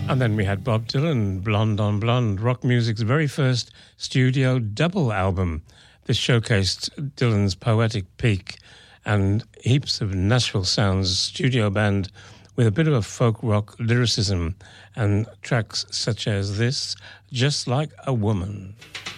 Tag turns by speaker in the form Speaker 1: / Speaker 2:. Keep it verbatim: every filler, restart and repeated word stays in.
Speaker 1: And then we had Bob Dylan, Blonde on Blonde, rock music's very first studio double album. This showcased Dylan's poetic peak and heaps of Nashville sounds, studio band with a bit of a folk rock lyricism and tracks such as this, Just Like a Woman.